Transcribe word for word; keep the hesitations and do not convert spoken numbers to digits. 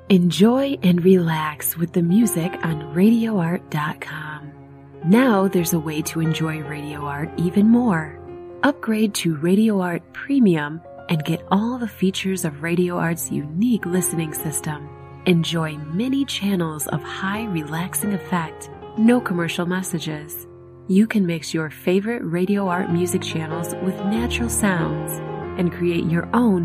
Enjoy and relax with the music on radio art dot com. Now there's a way to enjoy Radio Art even more. Upgrade to Radio Art Premium and get all the features of Radio Art's unique listening system. Enjoy many channels of high relaxing effect, no commercial messages. You can mix your favorite Radio Art music channels with natural sounds and create your own